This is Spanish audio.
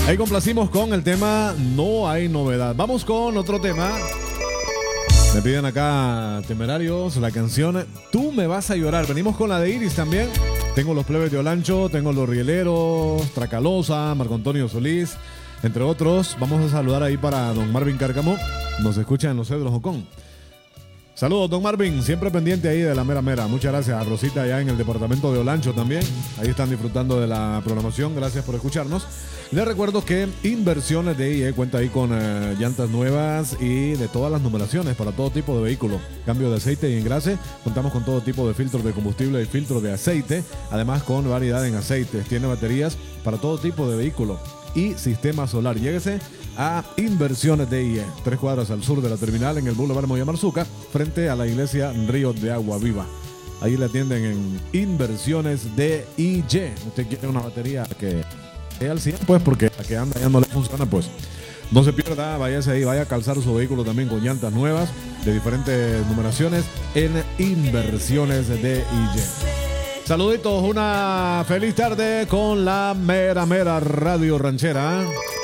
Ahí complacimos con el tema No hay novedad. Vamos con otro tema. Me piden acá Temerarios la canción Tú me vas a llorar. Venimos con la de Iris también. Tengo los plebes de Olancho, tengo los rieleros, Tracalosa, Marco Antonio Solís, entre otros. Vamos a saludar ahí para don Marvin Cárcamo. Nos escucha en Los Cedros Jocón. Saludos, don Marvin, siempre pendiente ahí de la mera mera. Muchas gracias a Rosita allá en el departamento de Olancho también. Ahí están disfrutando de la programación. Gracias por escucharnos. Les recuerdo que Inversiones de IE cuenta ahí con llantas nuevas y de todas las numeraciones para todo tipo de vehículo. Cambio de aceite y engrase. Contamos con todo tipo de filtros de combustible y filtros de aceite. Además con variedad en aceites. Tiene baterías para todo tipo de vehículo y sistema solar. Lléguese a Inversiones de IE, 3 cuadras al sur de la terminal en el Boulevard Moya Marzuca, frente a la iglesia Río de Agua Viva. Ahí le atienden en Inversiones de IE. Usted quiere una batería que esté al 100, pues porque la que anda ya no le funciona, pues no se pierda, váyase ahí, vaya a calzar su vehículo también con llantas nuevas de diferentes numeraciones en Inversiones de IE. Saluditos, una feliz tarde con la mera mera Radio Ranchera.